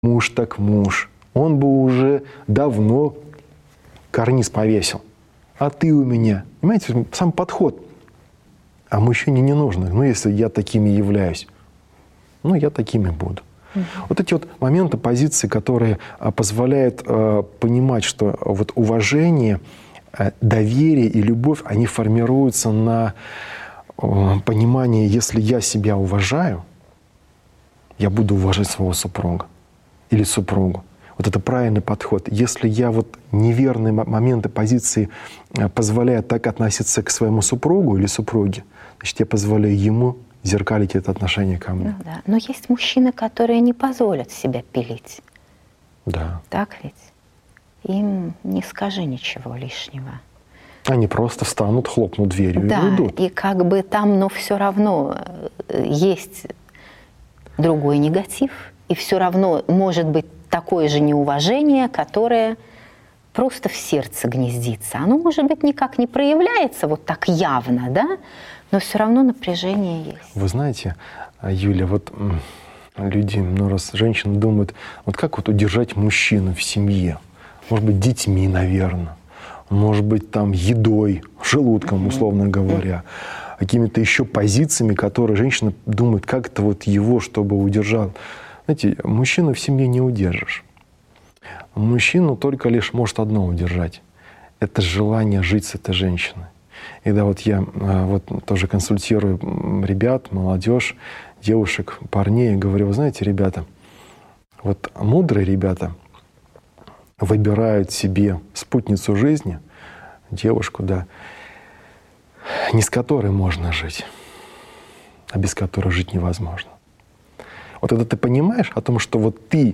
муж так муж. Он бы уже давно карниз повесил. А ты у меня. Понимаете, сам подход. А мужчине не нужно. Ну, если я такими являюсь, ну, я такими буду. Вот эти вот моменты, позиции, которые позволяют понимать, что вот уважение, доверие и любовь, они формируются на понимании, если я себя уважаю, я буду уважать своего супруга или супругу. Вот это правильный подход. Если я вот неверные моменты, позиции позволяю так относиться к своему супругу или супруге, значит, я позволяю ему зеркалить это отношение ко мне. Ну, да. Но есть мужчины, которые не позволят себя пилить. Да. Так ведь? Им не скажи ничего лишнего. Они просто встанут, хлопнут дверью да, и уйдут. И как бы там, но все равно есть другой негатив, и все равно может быть такое же неуважение, которое просто в сердце гнездится. Оно, может быть, никак не проявляется вот так явно, да? Но все равно напряжение есть. Вы знаете, Юля, вот люди, ну раз женщины думают, вот как вот удержать мужчину в семье? Может быть, детьми, наверное. Может быть, там едой, желудком, условно говоря. Какими-то еще позициями, которые женщина думает, как это вот его, чтобы удержал. Знаете, мужчину в семье не удержишь. Мужчину только лишь может одно удержать. Это желание жить с этой женщиной. И да, вот я вот тоже консультирую ребят, молодежь, девушек, парней, и говорю, вы знаете, ребята, вот мудрые ребята выбирают себе спутницу жизни, девушку, да, не с которой можно жить, а без которой жить невозможно. Вот это ты понимаешь о том, что вот ты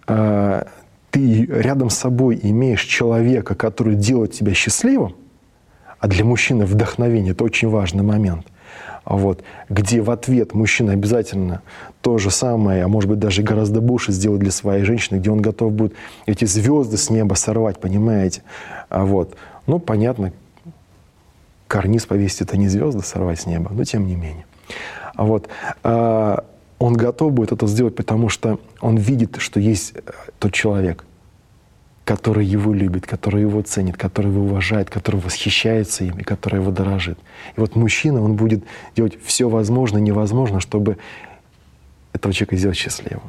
рядом с собой имеешь человека, который делает тебя счастливым, а для мужчины вдохновение — это очень важный момент, вот, где в ответ мужчина обязательно то же самое, а может быть даже гораздо больше сделать для своей женщины, где он готов будет эти звезды с неба сорвать, понимаете? Вот. Ну, понятно, карниз повесить — это не звезды сорвать с неба, но тем не менее. Вот. Он готов будет это сделать, потому что он видит, что есть тот человек, который его любит, который его ценит, который его уважает, который восхищается им и который его дорожит. И вот мужчина, он будет делать все возможное и невозможное, чтобы этого человека сделать счастливым.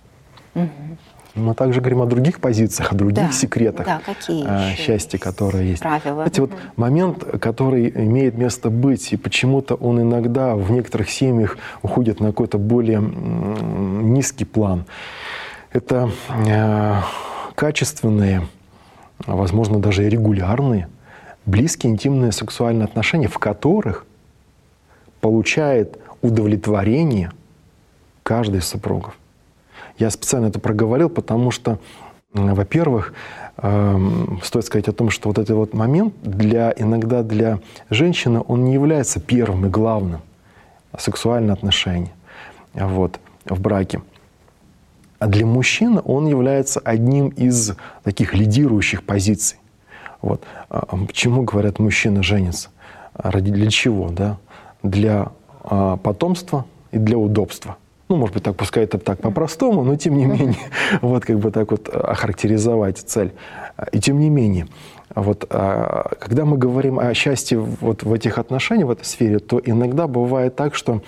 Мы также говорим о других позициях, о других секретах счастья, которые есть. Правила. Знаете, вот момент, который имеет место быть, и почему-то он иногда в некоторых семьях уходит на какой-то более низкий план. Это качественные, возможно, даже и регулярные, близкие, интимные сексуальные отношения, в которых получает удовлетворение каждый из супругов. Я специально это проговорил, потому что, во-первых, стоит сказать о том, что вот этот вот момент иногда для женщины, он не является первым и главным сексуальное отношение вот, в браке. А для мужчины он является одним из таких лидирующих позиций. Вот. Почему, говорят, мужчина женится? Для чего? Да? Для потомства и для удобства. Ну, может быть, так, пускай это так по-простому, но тем не менее, вот как бы так вот охарактеризовать цель. И тем не менее, вот, когда мы говорим о счастье вот в этих отношениях, в этой сфере, то иногда бывает так, что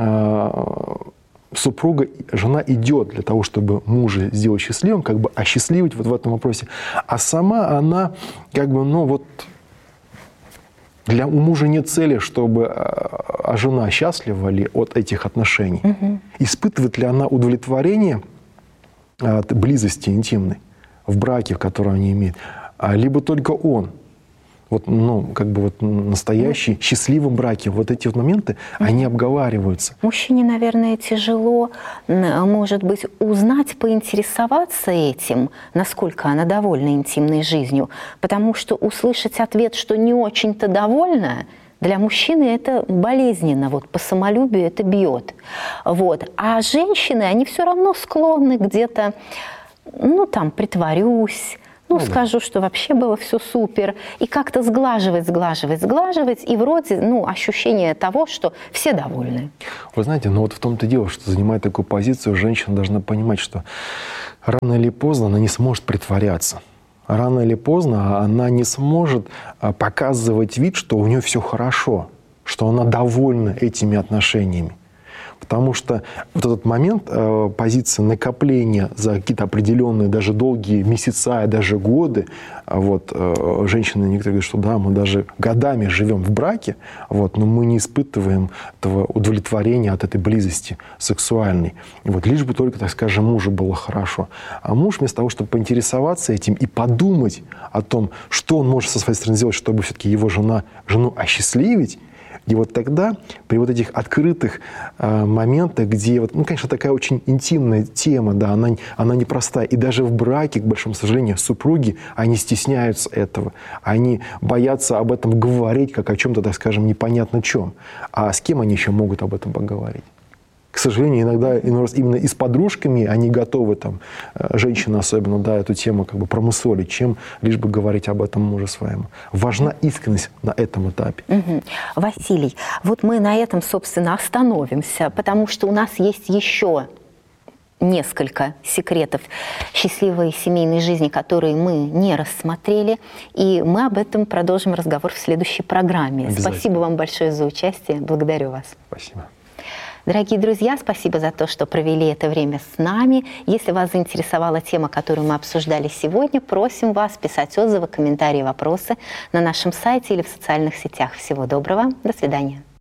супруга, жена идет для того, чтобы мужа сделать счастливым, как бы осчастливить вот в этом вопросе, а сама она как бы, ну вот, у мужа нет цели, чтобы жена счастлива ли от этих отношений. Испытывает ли она удовлетворение от близости интимной в браке, в котором они имеют, либо только он. Вот, ну, как бы вот настоящий, счастливом браке, вот эти вот моменты, они обговариваются. Мужчине, наверное, тяжело, может быть, узнать, поинтересоваться этим, насколько она довольна интимной жизнью, потому что услышать ответ, что не очень-то довольна, для мужчины это болезненно, вот по самолюбию это бьет. Вот. А женщины, они все равно склонны где-то, ну, там, притворюсь, скажу, что вообще было все супер. И как-то сглаживать, и вроде, ощущение того, что все довольны. Вы знаете, вот в том-то дело, что, занимая такую позицию, женщина должна понимать, что рано или поздно она не сможет притворяться. Рано или поздно она не сможет показывать вид, что у нее все хорошо, что она довольна этими отношениями. Потому что вот этот момент позиции накопления за какие-то определенные, даже долгие месяца, даже годы, женщины некоторые говорят, что да, мы даже годами живем в браке, но мы не испытываем этого удовлетворения от этой близости сексуальной. Лишь бы только, так скажем, мужу было хорошо. А муж вместо того, чтобы поинтересоваться этим и подумать о том, что он может со своей стороны сделать, чтобы все-таки его жену осчастливить, и тогда, при этих открытых моментах, где, конечно, такая очень интимная тема, да, она непростая. И даже в браке, к большому сожалению, супруги, они стесняются этого. Они боятся об этом говорить, как о чем-то, так скажем, непонятно чем. А с кем они еще могут об этом поговорить? К сожалению, иногда именно и с подружками они готовы, женщины особенно, да, эту тему промусолить, чем лишь бы говорить об этом мужу своему. Важна искренность на этом этапе. Василий, мы на этом, собственно, остановимся, потому что у нас есть еще несколько секретов счастливой семейной жизни, которые мы не рассмотрели, и мы об этом продолжим разговор в следующей программе. Спасибо вам большое за участие, благодарю вас. Спасибо. Дорогие друзья, спасибо за то, что провели это время с нами. Если вас заинтересовала тема, которую мы обсуждали сегодня, просим вас писать отзывы, комментарии, вопросы на нашем сайте или в социальных сетях. Всего доброго, до свидания.